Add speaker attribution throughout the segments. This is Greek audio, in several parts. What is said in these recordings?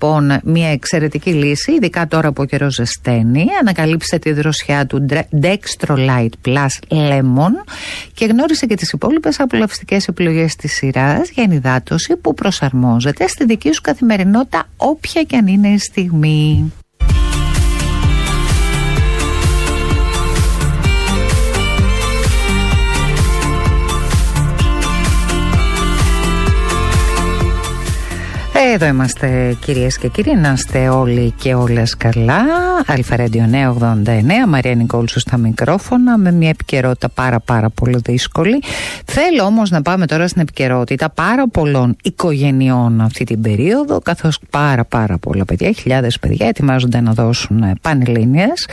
Speaker 1: λοιπόν μια εξαιρετική λύση, ειδικά τώρα που ο καιρός ζεσταίνει. Ανακαλύψτε τη δροσιά του Dextrolight Plus Lemon και γνώρισε και τις υπόλοιπες απολαυστικές επιλογές της σειράς για ενυδάτωση που προσαρμόζεται στη δική σου καθημερινότητα, όποια και αν είναι η στιγμή. Εδώ είμαστε κυρίες και κύριοι, να είστε όλοι και όλες καλά. Αλφα-Ρέντιο 989, Μαρία Νικόλσου στα μικρόφωνα, με μια επικαιρότητα πάρα πολύ δύσκολη. Θέλω όμως να πάμε τώρα στην επικαιρότητα πάρα πολλών οικογενειών αυτή την περίοδο, καθώς πάρα πολλά παιδιά, χιλιάδες παιδιά ετοιμάζονται να δώσουν πανελλήνιες,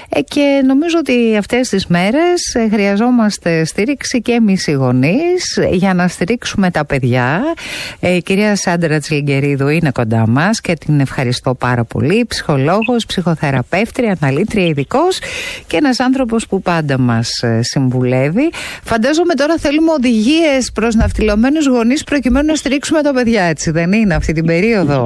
Speaker 1: και νομίζω ότι αυτές τις μέρες χρειαζόμαστε στήριξη και εμείς οι γονείς για να στηρίξουμε τα παιδιά. Κυρία Σάντρα Τσιλιγκερίδου είναι κοντά μας και την ευχαριστώ πάρα πολύ. Ψυχολόγος, ψυχοθεραπεύτρια, αναλύτρια ειδικός και ένας άνθρωπος που πάντα μας συμβουλεύει. Φαντάζομαι τώρα θέλουμε οδηγίες προς ναυτιλωμένους γονείς προκειμένου να στηρίξουμε τα παιδιά, έτσι δεν είναι αυτή την περίοδο?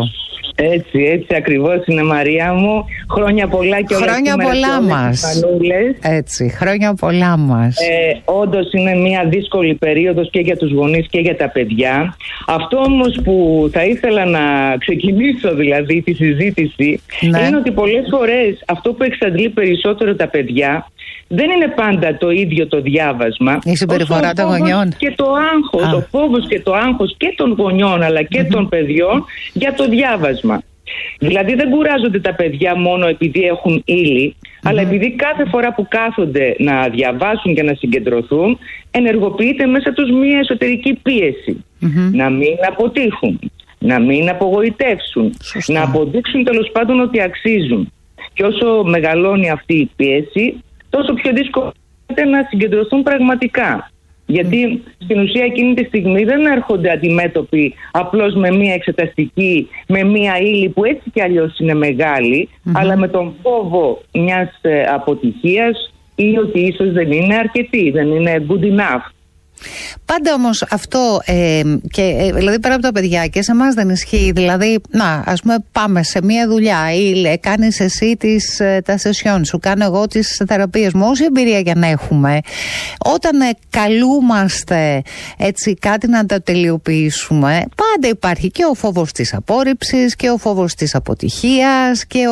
Speaker 2: Έτσι ακριβώς είναι, Μαρία μου. Χρόνια πολλά και όλα.
Speaker 1: Χρόνια πολλά μας. Έτσι, χρόνια πολλά μας.
Speaker 2: Όντως είναι μια δύσκολη περίοδος και για τους γονείς και για τα παιδιά. Αυτό όμως που θα ήθελα να ξεκινήσω δηλαδή τη συζήτηση, είναι ότι πολλές φορές αυτό που εξαντλεί περισσότερο τα παιδιά δεν είναι πάντα το ίδιο το διάβασμα.
Speaker 1: Η συμπεριφορά των γονιών.
Speaker 2: Και το άγχος, ο φόβος και το άγχος και των γονιών αλλά και των παιδιών για το διάβασμα. Δηλαδή δεν κουράζονται τα παιδιά μόνο επειδή έχουν ύλη, αλλά επειδή κάθε φορά που κάθονται να διαβάσουν και να συγκεντρωθούν, ενεργοποιείται μέσα τους μια εσωτερική πίεση. Να μην αποτύχουν, να μην απογοητεύσουν, να αποδείξουν τέλος πάντων ότι αξίζουν. Και όσο μεγαλώνει αυτή η πίεση, τόσο πιο δύσκολο είναι να συγκεντρωθούν πραγματικά. Γιατί στην ουσία εκείνη τη στιγμή δεν έρχονται αντιμέτωποι απλώς με μία εξεταστική, με μία ύλη που έτσι κι αλλιώς είναι μεγάλη, αλλά με τον φόβο μιας αποτυχίας ή ότι ίσως δεν είναι αρκετή, δεν είναι good enough.
Speaker 1: Πάντα όμως αυτό, δηλαδή πέρα από τα παιδιά και σε εμάς δεν ισχύει. Δηλαδή, ας πούμε πάμε σε μια δουλειά ή κάνεις εσύ τα σεσιόν σου, κάνω εγώ τις θεραπείες μου, όση εμπειρία για να έχουμε, όταν καλούμαστε έτσι κάτι να τα τελειοποιήσουμε, πάντα υπάρχει και ο φόβος της απόρριψης και ο φόβος της αποτυχίας και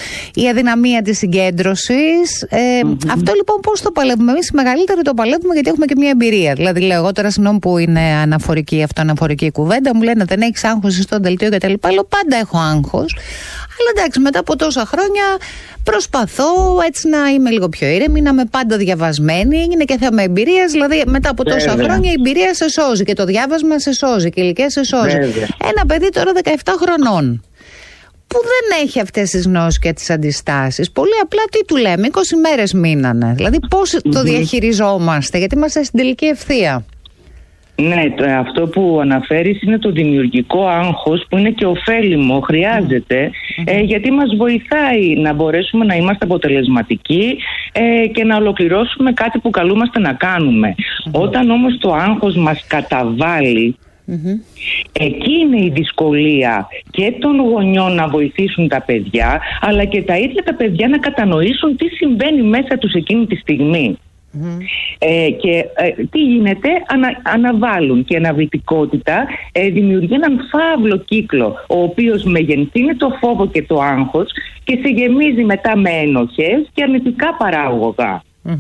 Speaker 1: η αδυναμία της συγκέντρωσης. Αυτό λοιπόν πώς το παλεύουμε? Εμείς οι μεγαλύτεροι το παλεύουμε γιατί έχουμε και μια εμπειρία. Δηλαδή λέω εγώ τώρα, συγγνώμη που είναι αυτοαναφορική κουβέντα, μου λένε δεν έχεις άγχος στο δελτίο κτλ. Λέω πάντα έχω άγχος. Αλλά εντάξει, μετά από τόσα χρόνια προσπαθώ έτσι να είμαι λίγο πιο ήρεμη, να είμαι πάντα διαβασμένη. Είναι και θέμα εμπειρίας. Δηλαδή μετά από τόσα χρόνια η εμπειρία σε σώζει και το διάβασμα σε σώζει και η ηλικία σε σώζει. Ένα παιδί τώρα 17 χρονών που δεν έχει αυτές τις γνώσεις και τις αντιστάσεις, πολύ απλά τι του λέμε, 20 μέρες μείνανε. Δηλαδή πώς το διαχειριζόμαστε, γιατί είμαστε στην τελική ευθεία.
Speaker 2: Ναι, αυτό που αναφέρεις είναι το δημιουργικό άγχος που είναι και ωφέλιμο, χρειάζεται, γιατί μας βοηθάει να μπορέσουμε να είμαστε αποτελεσματικοί και να ολοκληρώσουμε κάτι που καλούμαστε να κάνουμε. Όταν όμως το άγχος μας καταβάλει, εκεί είναι η δυσκολία και των γονιών να βοηθήσουν τα παιδιά, αλλά και τα ίδια τα παιδιά να κατανοήσουν τι συμβαίνει μέσα τους εκείνη τη στιγμή. Και τι γίνεται, αναβάλουν, και η αναβλητικότητα δημιουργεί έναν φαύλο κύκλο, ο οποίος μεγενθύνει το φόβο και το άγχος και σε γεμίζει μετά με ενοχές και αρνητικά παράγωγα.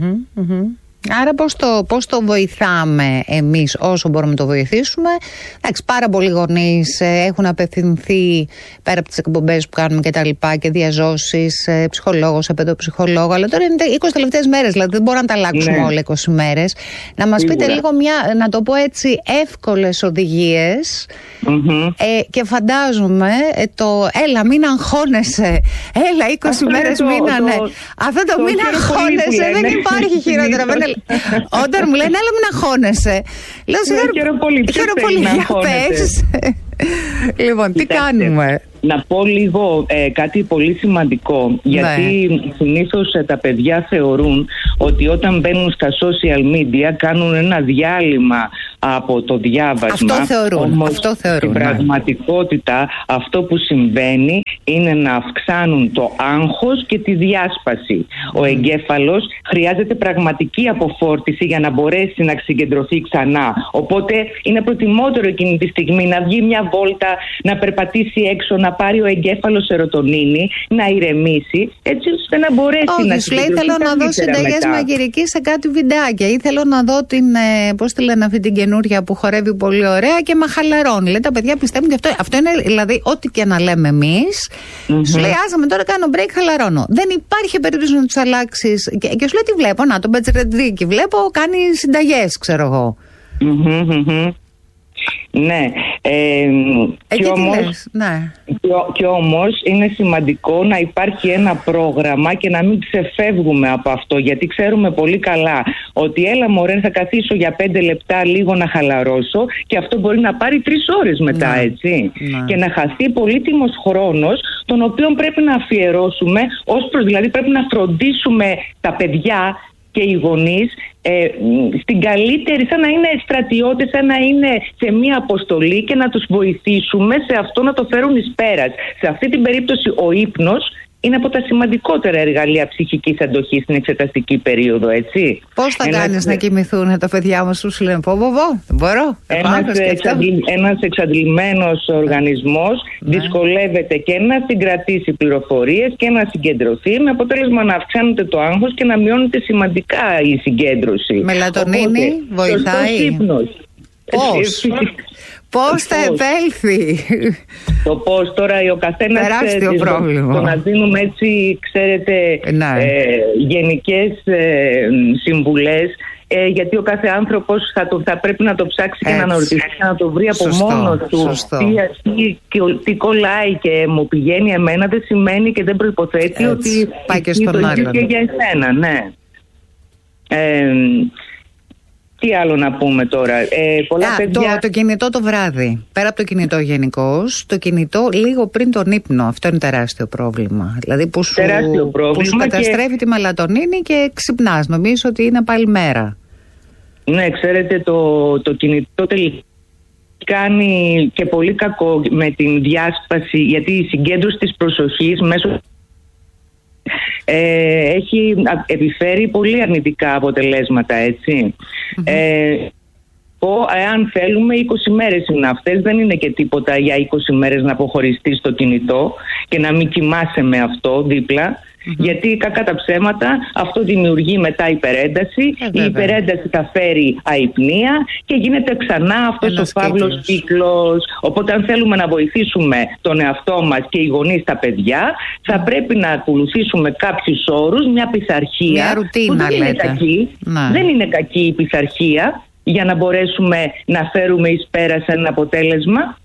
Speaker 1: Άρα πώς το βοηθάμε εμείς όσο μπορούμε να το βοηθήσουμε? Εντάξει, πάρα πολλοί γονείς έχουν απευθυνθεί πέρα από τις εκπομπές που κάνουμε και τα λοιπά και διαζώσεις, ψυχολόγος, παιδοψυχολόγο, αλλά τώρα είναι 20 τελευταίες μέρες, δηλαδή δεν μπορούμε να τα αλλάξουμε όλα 20 μέρες. Να μας πείτε λίγο να το πω έτσι, εύκολες οδηγίες, και φαντάζομαι έλα μην αγχώνεσαι, έλα 20 μέρες μείνανε, αυτό το μην αγχώνεσαι, δεν υπάρχει χειρότερα. Όταν μου λένε έλα μην αγχώνεσαι, λέω χαίρομαι πολύ, για πες. Λοιπόν, τι κάνουμε?
Speaker 2: Να πω λίγο κάτι πολύ σημαντικό, γιατί συνήθως τα παιδιά θεωρούν ότι όταν μπαίνουν στα social media κάνουν ένα διάλειμμα από το διάβασμα.
Speaker 1: Αυτό θεωρούν.
Speaker 2: Όμως στην πραγματικότητα αυτό που συμβαίνει είναι να αυξάνουν το άγχος και τη διάσπαση. Ο εγκέφαλος χρειάζεται πραγματική αποφόρτιση για να μπορέσει να συγκεντρωθεί ξανά. Οπότε είναι προτιμότερο εκείνη τη στιγμή να βγει μια βόλτα, να περπατήσει έξω, να πάρει ο εγκέφαλος σερωτονίνη, να ηρεμήσει, έτσι ώστε να μπορέσει να συγκεντρωθεί.
Speaker 1: Λέει, θέλω να δω συνταγές μαγειρικής σε κάτι βιντεάκια ή θέλω να δω την, πώς τη λένε αυτή την καινούρια που χορεύει πολύ ωραία και με χαλαρώνει. Λέει, τα παιδιά πιστεύουν και αυτό είναι, δηλαδή, ό,τι και να λέμε εμείς. Σου λέει, άσαμε τώρα κάνω break, χαλαρώνω. Δεν υπάρχει περίπτωση να τους αλλάξεις. Και σου λέει, τι βλέπω, να τον Μπετζερετζίκη βλέπω, κάνει συνταγές, ξέρω εγώ.
Speaker 2: Ναι. Και όμως είναι σημαντικό να υπάρχει ένα πρόγραμμα και να μην ξεφεύγουμε από αυτό, γιατί ξέρουμε πολύ καλά ότι έλα μωρέ θα καθίσω για 5 λεπτά λίγο να χαλαρώσω και αυτό μπορεί να πάρει 3 ώρες μετά, έτσι. Και να χαθεί πολύτιμος χρόνος, τον οποίο πρέπει να αφιερώσουμε δηλαδή πρέπει να φροντίσουμε τα παιδιά και οι γονείς στην καλύτερη, σαν να είναι στρατιώτες, σαν να είναι σε μία αποστολή και να τους βοηθήσουμε σε αυτό να το φέρουν εις πέρας. Σε αυτή την περίπτωση ο ύπνος είναι από τα σημαντικότερα εργαλεία ψυχικής αντοχής στην εξεταστική περίοδο, έτσι.
Speaker 1: Πώς θα κάνεις να κοιμηθούν τα παιδιά μας, σου λένε πω, μπορώ.
Speaker 2: Ένας εξαντλημένος οργανισμός δυσκολεύεται και να συγκρατήσει πληροφορίες και να συγκεντρωθεί, με αποτέλεσμα να αυξάνεται το άγχος και να μειώνεται σημαντικά η συγκέντρωση.
Speaker 1: Μελατονίνη βοηθάει. Πώς θα επέλθει?
Speaker 2: Το πώς τώρα ο καθένας το να δίνουμε έτσι, ξέρετε, γενικές συμβουλές, γιατί ο κάθε άνθρωπος θα πρέπει να το ψάξει και να αναρωτηθεί και να το βρει από μόνος του. Τι κολλάει και μου πηγαίνει εμένα δεν σημαίνει και δεν προϋποθέτει ότι
Speaker 1: πάει και στον άλλον.
Speaker 2: Και για εσένα, ναι. Τι άλλο να πούμε τώρα?
Speaker 1: Το κινητό το βράδυ. Πέρα από το κινητό γενικώς, το κινητό λίγο πριν τον ύπνο. Αυτό είναι τεράστιο πρόβλημα. Δηλαδή που σου καταστρέφει τη μελατονίνη και ξυπνάς. Νομίζω ότι είναι πάλι μέρα.
Speaker 2: Ναι, ξέρετε, το κινητό τελικά κάνει και πολύ κακό με την διάσπαση, γιατί η συγκέντρωση της προσοχής μέσω έχει επιφέρει πολύ αρνητικά αποτελέσματα, έτσι. Εάν θέλουμε 20 μέρες είναι αυτές, δεν είναι και τίποτα για 20 μέρες να αποχωριστείς στο κινητό και να μην κοιμάσαι με αυτό δίπλα. Γιατί κακά τα ψέματα αυτό δημιουργεί μετά υπερένταση. Η υπερένταση θα φέρει αϊπνία και γίνεται ξανά αυτός ο φαύλος κύκλος. Οπότε αν θέλουμε να βοηθήσουμε τον εαυτό μας και οι γονείς τα παιδιά, θα πρέπει να ακολουθήσουμε κάποιους όρους, μια πειθαρχία.
Speaker 1: Μια ρουτίνα,
Speaker 2: που δεν είναι κακή. Δεν είναι κακή η πειθαρχία για να μπορέσουμε να φέρουμε εις πέρας ένα αποτέλεσμα.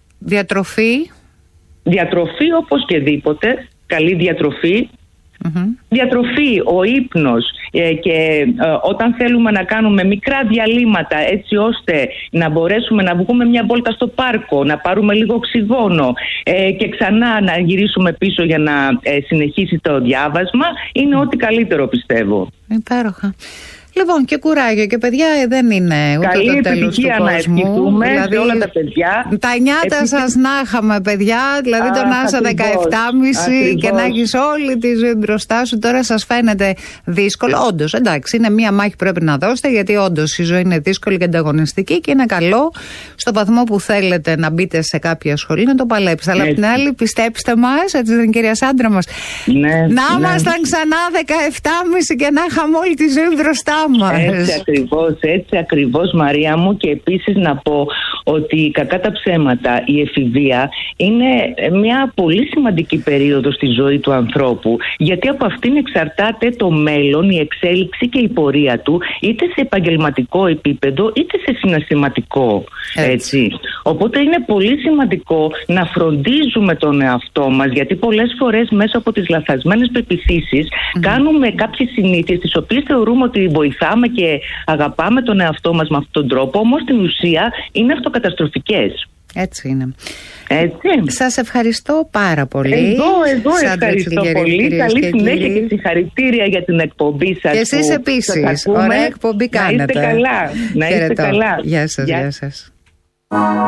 Speaker 2: Διατροφή οπωσδήποτε. Καλή διατροφή. Διατροφή, ο ύπνος και όταν θέλουμε να κάνουμε μικρά διαλύματα έτσι ώστε να μπορέσουμε να βγούμε μια βόλτα στο πάρκο, να πάρουμε λίγο οξυγόνο και ξανά να γυρίσουμε πίσω για να συνεχίσει το διάβασμα, είναι ό,τι καλύτερο, πιστεύω.
Speaker 1: Υπέροχα. Λοιπόν, και κουράγιο και παιδιά, δεν είναι ούτε
Speaker 2: καλή
Speaker 1: το τέλος του κόσμου.
Speaker 2: Να ευχηθούμε δηλαδή, σε όλα τα παιδιά.
Speaker 1: Τα νιάτα σας να είχαμε, παιδιά, δηλαδή το να είσαι 17,5 και να έχεις όλη τη ζωή μπροστά σου. Τώρα σας φαίνεται δύσκολο. Όντως, εντάξει, είναι μία μάχη που πρέπει να δώσετε, γιατί όντως η ζωή είναι δύσκολη και ανταγωνιστική και είναι καλό στο βαθμό που θέλετε να μπείτε σε κάποια σχολή να το παλέψετε. Αλλά απ' την άλλη, πιστέψτε μας, έτσι δεν είναι, κυρία Σάντρα μας, να ήμασταν ξανά 17,5 και να είχαμε όλη τη ζωή μπροστά.
Speaker 2: Έτσι ακριβώς Μαρία μου. Και επίσης να πω ότι κακά τα ψέματα η εφηβεία είναι μια πολύ σημαντική περίοδος στη ζωή του ανθρώπου, γιατί από αυτήν εξαρτάται το μέλλον, η εξέλιξη και η πορεία του, είτε σε επαγγελματικό επίπεδο είτε σε συναισθηματικό, έτσι. Οπότε είναι πολύ σημαντικό να φροντίζουμε τον εαυτό μας, γιατί πολλές φορές μέσα από τις λαθασμένες πεποιθήσεις κάνουμε κάποιες συνήθειες τις οποίες θεωρούμε ότι βοηθάμε και αγαπάμε τον εαυτό μας με αυτόν τον τρόπο, όμως στην ουσία είναι αυτοκαταστροφικές.
Speaker 1: Έτσι είναι.
Speaker 2: Έτσι.
Speaker 1: Σας ευχαριστώ πάρα πολύ.
Speaker 2: Εγώ ευχαριστώ πολύ. Καλή συνέχεια και συγχαρητήρια για την εκπομπή σας.
Speaker 1: Και εσείς επίσης. Ωραία εκπομπή κάνετε.
Speaker 2: Να είστε καλά.
Speaker 1: Γεια σας.